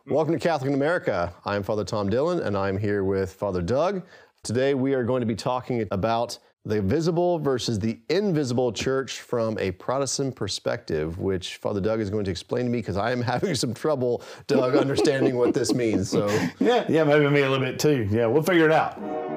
Welcome to Catholic in America. I'm Father Tom Dillon, and I'm here with Father Doug. Today we are going to be talking about the visible versus the invisible church from a Protestant perspective, which Father Doug is going to explain to me because I am having some trouble, Doug, understanding what this means. So yeah, maybe me a little bit too. Yeah, we'll figure it out.